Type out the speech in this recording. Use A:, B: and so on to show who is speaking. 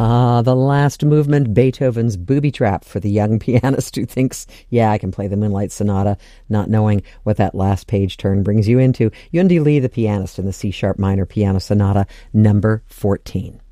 A: Ah, the last movement, Beethoven's Booby Trap, for the young pianist who thinks, yeah, I can play the Moonlight Sonata, not knowing what that last page turn brings you into. Yundi Lee, the pianist, in the C-sharp minor piano sonata number 14.